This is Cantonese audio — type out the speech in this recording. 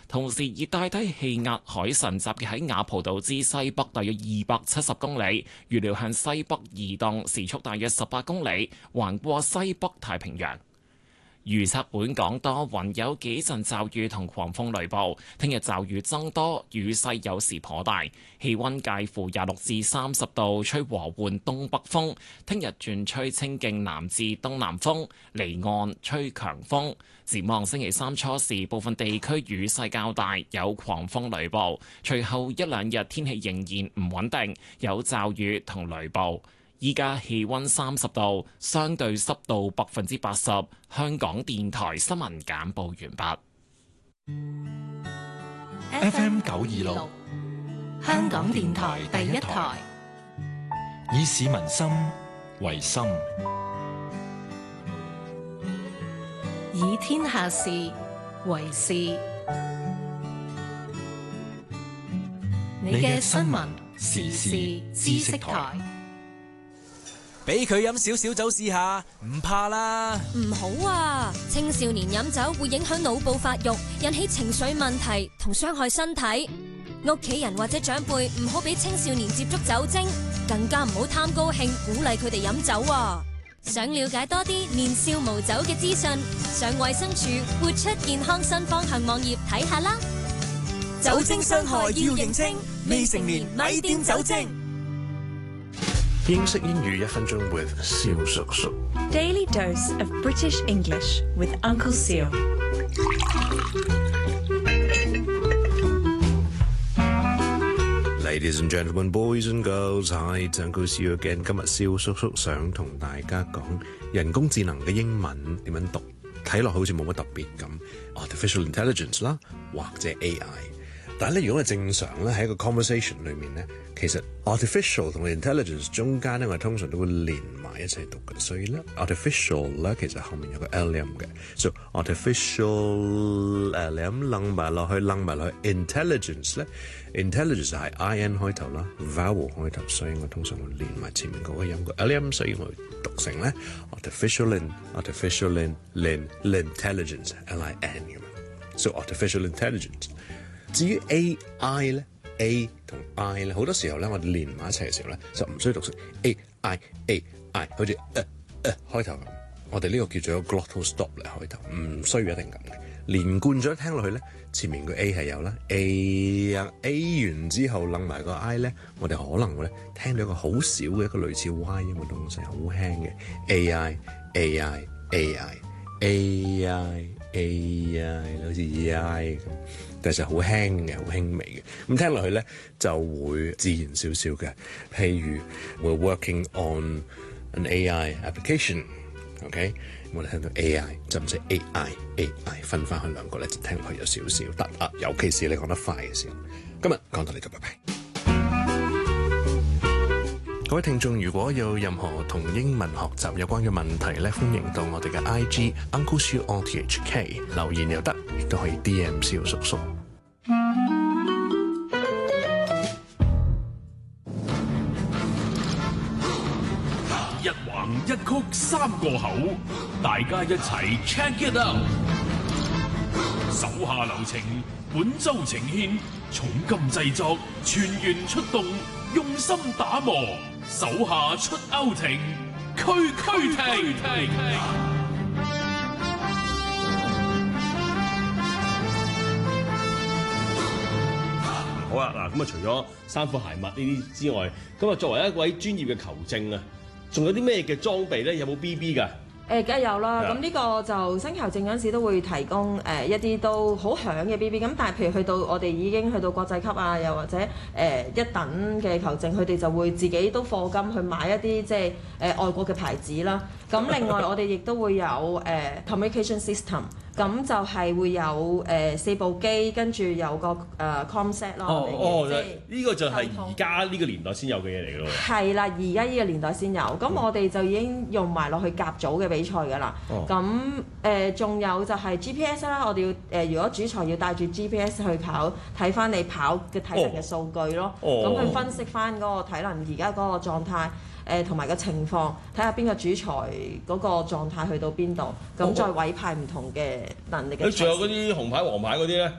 同時熱帶低氣壓海神集結喺雅蒲島之西北大約270公里，預料向西北移動，時速大約18公里，橫過西北太平洋。預測本港多雲，有幾陣驟雨同狂風雷暴。聽日驟雨增多，雨勢有時頗大，氣温介乎26至30度，吹和緩東北風。聽日轉吹清勁南至東南風，離岸吹強風。展望星期三初時，部分地區雨勢較大，有狂風雷暴。隨後一兩日天氣仍然唔穩定，有驟雨同雷暴。依家氣温30度，相對濕度80%。香港電台新聞簡報完畢。FM 926，香港電台第一台，以市民心為心， 以天下事為事。你嘅新聞時事知識台。 俾佢飲少少酒試下，唔怕啦。 唔好啊！青少年飲酒會影響腦部發育，引起情緒問題同傷害身體。屋企人或者長輩唔好俾青少年接觸酒精，更加唔好貪高興鼓勵佢哋飲酒啊！想了解多啲年少無酒嘅資訊，上衛生署活出健康新方向網頁睇下啦。 酒精傷害要認清，未成年咪掂酒精。 英式英語1分鐘 with 蕭叔叔。 Daily dose of British English with Uncle Seal。 Ladies and gentlemen, boys and girls, hi, Uncle Seal again。今日蕭叔叔想同大家講人工智能嘅英文點樣讀，睇落好似冇乜特別咁 ，artificial intelligence 啦，或者 AI。但係咧，如果係正常咧，喺一個 conversation 裏面咧，其實 artificial 同 intelligence 中間咧，我哋通常都會連埋一齊讀嘅。所以咧 artificial 咧，其實後面有個 l 音嘅，所以 artificial 你咁楞埋落去，intelligence 咧 ，intelligence 係 in 開頭啦 ，vowel 開頭，所以我通常會連埋前面嗰個音個 l 音，所以我讀成咧 artificial intelligence lin 咁樣，所以 artificial intelligence。至於 AI 咧 ，A 同 I 咧，好多時候咧，我哋連埋一齊嘅時候咧，就唔需要讀成 AI，好似開頭咁。我哋呢個叫做有 glottal stop 嚟開頭，唔需要一定咁嘅。連貫咗聽落去咧，前面個 A 係有啦 ，A 完之後擸埋個 I 咧，我哋可能會咧聽到一個好少嘅一個類似 Y 音嘅東西，好輕嘅 AI，好似 AI 咁。但係好輕嘅，好輕微嘅，咁聽落去咧就會自然少少嘅。譬如 we're working on an AI application，OK，我哋聽到 AI 就唔使 AI 分翻去兩個咧，就聽落去有少少得啊。尤其是你講得快嘅時候。今日講到呢度，拜拜。各位聽眾，如果有任何同英文學習有關嘅問題咧，歡迎到我哋嘅 IG Uncle Siu RTHK 留言又得，亦都可以 DM 蕭叔叔。 一橫一曲三個口，大家一齊 check it out。手下留情，本周呈獻重金製作，全員出動，用心打磨。手下出歐庭，區庭。 好啦，嗱咁啊，除咗衫褲鞋襪呢啲之外，咁啊作為一位專業嘅球證啊，仲有啲咩嘅裝備咧？有冇 BB 㗎？ 梗係有啦，咁呢個就新球證嗰陣時都會提供一啲都好響嘅 BB， 咁但係譬如去到我哋已經去到國際級啊，又或者一等嘅球證，佢哋就會自己都課金去買一啲即係外國嘅牌子啦。咁另外我哋亦都會有communication system。咁就係會有4部機，跟住有個concept 咯。 呢個就係而家呢個年代先有嘅嘢嚟㗎咯。 係啦，而家呢個年代先有。咁我哋就已經用埋落去甲組嘅比賽㗎啦。咁仲有就係 GPS 啦。我哋要如果主裁要帶住 GPS 去跑，睇翻你跑嘅體能嘅數據咯。咁去分析翻嗰個體能而家嗰個狀態。同埋個情況，睇下邊個主裁嗰個狀態去到邊度，咁再委派唔同嘅能力嘅。 仲有嗰啲紅牌、黃牌嗰啲咧？